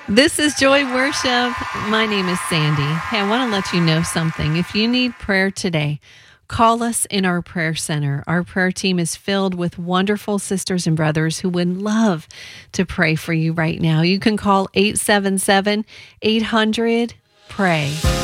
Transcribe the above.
This is Joy Worship. My name is Sandy. Hey, I want to let you know something. If you need prayer today, call us in our prayer center. Our prayer team is filled with wonderful sisters and brothers who would love to pray for you right now. You can call 877-800-PRAY.